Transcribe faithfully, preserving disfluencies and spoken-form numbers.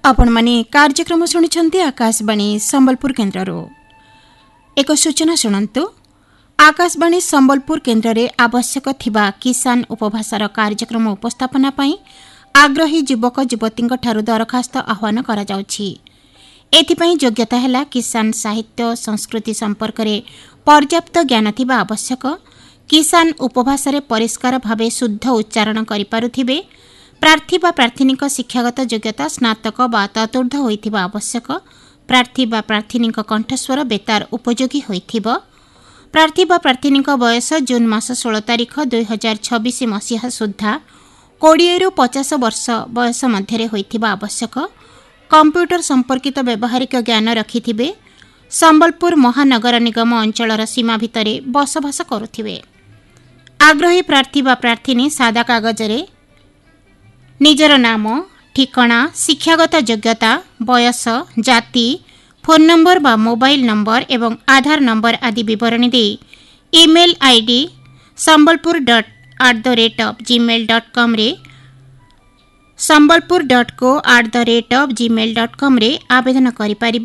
आपण माने कार्यक्रम शुणुछंती आकाशवाणी संबलपुर केन्द्र एक सूचना शुणंतु। आकाशवाणी संबलपुर केन्द्र रे आवश्यक थिबा किसान उपभाषार कार्यक्रम उपस्थापना पई आग्रही युवक युवतींक ठारू दरखास्त आह्वान करा जाउछि। एथिपई योग्यता हैला किसान साहित्य संस्कृति संपर्क रे पर्याप्त ज्ञान थिबा आवश्यक, किसान उपभाषा रे परिष्कार भावे शुद्ध उच्चारण करि पारुथिबे, प्रार्थी बा प्रार्थीनिक शिक्षागत योग्यता स्नातक बा ततुर्ध होइथिबा आवश्यक, प्रार्थी बा प्रार्थीनिक कंठस्वर बेतार उपयोगी होइथिबो, प्रार्थी बा प्रार्थीनिक बयस जून मास सोलह तारीख दुई हजार छब्बीस मसीहा सुद्धा कोड़े रु पचास वर्ष बयस मध्य होइथिबा आवश्यक, कंप्यूटर संपर्कित व्यावहारिक ज्ञान रखिथिबे, संबलपुर महानगर निगम अंचलर सीमा भितरे बसवास करुथिबे। आग्रही प्रार्थी बा प्रार्थीनी सादा कागज रे निजर नाम, ठिकाना, शिक्षागत योग्यता, बयस, जाति, फोन नंबर बा मोबाइल नंबर एवं आधार नंबर आदि विवरणी दे email ID Sambalpur dot at the rate of Gmail dot com रे संबलपुर डॉट को at the rate of Gmail dot com रे आवेदन करि पारिबे।